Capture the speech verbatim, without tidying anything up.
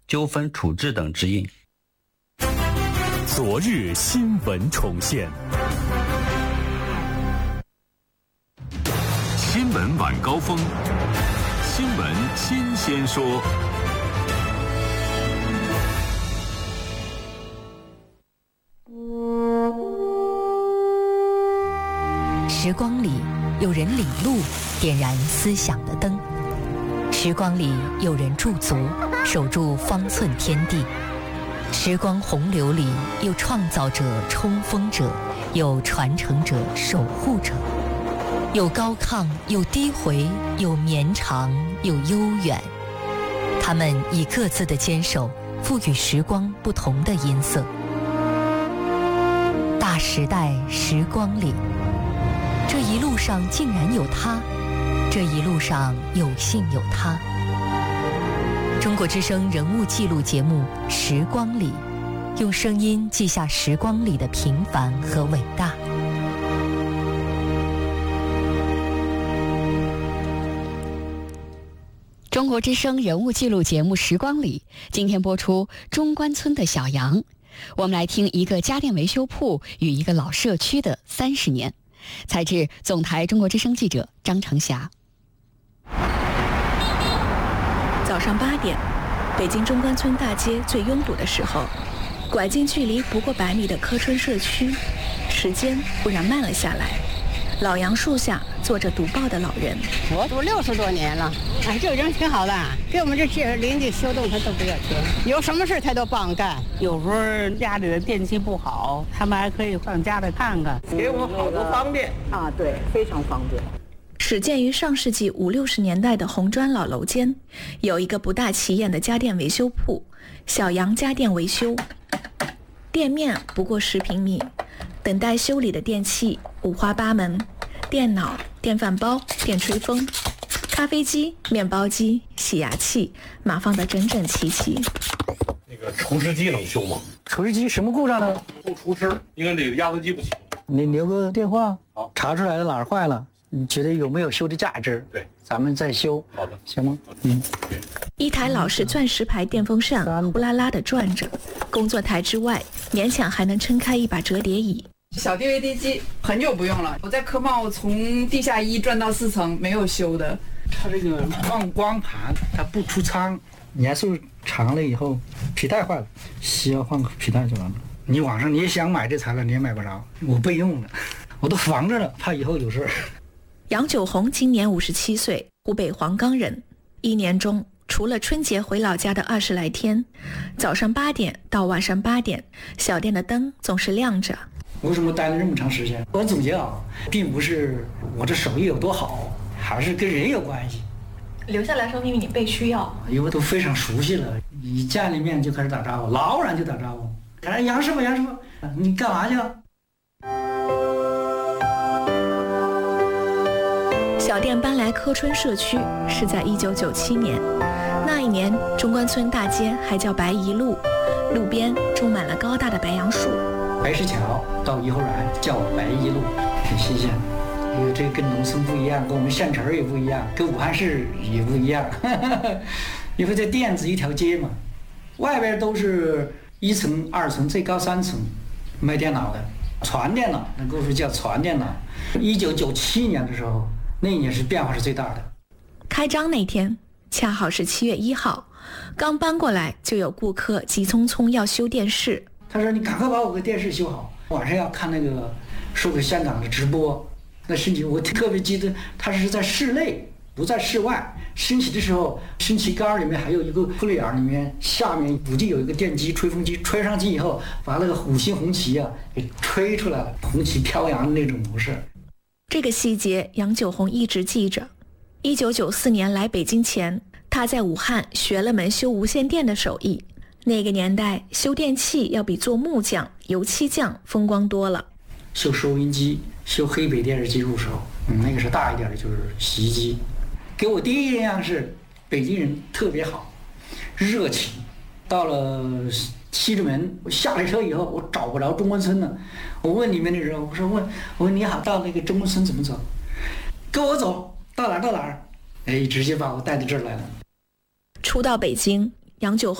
纠纷处置等指引。 昨日新闻重现，新闻晚高峰，新闻新鲜说。 时光里有人领路，点燃思想的灯；时光里有人驻足，守住方寸天地。时光洪流里有创造者、冲锋者，有传承者、守护者，有高亢，有低回，有绵长，有悠远。他们以各自的坚守，赋予时光不同的音色。大时代时光里，这一路上竟然有他，这一路上有幸有他。中国之声人物记录节目《时光里》，用声音记下时光里的平凡和伟大。 中国之声人物记录节目《时光里》，今天播出中关村的小杨。我们来听一个家电维修铺与一个老社区的三十年。采自总台中国之声记者张成霞。 早上八点，北京中关村大街最拥堵的时候，拐进距离不过百米的柯春社区，时间忽然慢了下来。老杨树下坐着读报的老人， 我读六十多年了，哎，这个人挺好的，给我们这些邻居修动他都不要钱，有什么事他都帮干。 有时候家里的电器不好，他们还可以上家里看看，给我们好多方便啊，对，非常方便。 始建于上世纪五六十年代的红砖老楼间，有一个不大起眼的家电维修铺——小杨家电维修。店面不过十平米，等待修理的电器五花八门：电脑、电饭煲、电吹风、咖啡机、面包机、洗牙器，码放得整整齐齐。 那个除湿机能修吗？ 除湿机什么故障呢？ 不除湿，应该这个压缩机不行。 你留个电话， 好， 查出来了哪儿坏了，你觉得有没有修的价值？ 对， 咱们再修。 好的， 行吗？嗯。 一台老式钻石牌电风扇呼啦啦地转着，工作台之外勉强还能撑开一把折叠椅。 小 D V D 机很久不用了，我在科贸从地下一转到四层没有修的。 它这个放光盘它不出仓，年数长了以后皮带坏了，需要换个皮带就完了。你网上你也想买这材料你也买不着，我备用的，我都防着了，怕以后有事。 杨九红今年五十七岁，湖北黄冈人。一年中除了春节回老家的二十来天，早上八点到晚上八点，小店的灯总是亮着。 为什么待了这么长时间？我总结啊，并不是我这手艺有多好，还是跟人有关系。 留下来说明你被需要， 因为都非常熟悉了，一见了面就开始打招呼，老远就打招呼。哎，杨师傅，杨师傅，你干嘛去啊？ 小店搬来柯春社区是在一九九七年，那一年中关村大街还叫白宜路，路边种满了高大的白杨树。 白石桥到颐和园叫白宜路，很新鲜。因为这个跟农村不一样，跟我们县城也不一样，跟武汉市也不一样。因为这店子一条街嘛，外边都是一层、二层，最高三层卖电脑的，传电脑，那故事叫传电脑。一九九七年的时候，那一年是变化是最大的。 开张那天恰好是七月一号，刚搬过来就有顾客急匆匆要修电视。 他说：“你赶快把我个电视修好，晚上要看那个说给香港的直播。”那升旗我特别记得，它是在室内，不在室外。升旗的时候，升旗杆里面还有一个窟窿眼，里面下面估计有一个电机、吹风机，吹上去以后，把那个五星红旗啊给吹出来了，红旗飘扬的那种模式。 这个细节，杨九红一直记着。一九九四年来北京前，他在武汉学了门修无线电的手艺。那个年代，修电器要比做木匠、油漆匠风光多了。 修收音机、修黑白电视机入手，嗯，那个是大一点的，就是洗衣机。给我第一印象是北京人特别好，热情。到了西直门，我下了车以后，我找不着中关村了。我问里面的人，我说问，我说你好，到那个中关村怎么走？跟我走到哪儿到哪儿？哎，直接把我带到这儿来了。 初到北京，杨九